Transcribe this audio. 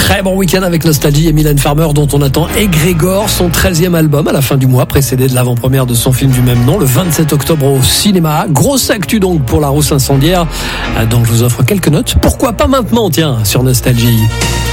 Très bon week-end avec Nostalgie et Mylène Farmer dont on attend Égrégore, son 13e album à la fin du mois, précédé de l'avant-première de son film du même nom, le 27 octobre au cinéma. Grosse actu donc pour La Rousse Incendiaire, dont je vous offre quelques notes. Pourquoi pas maintenant, tiens, sur Nostalgie.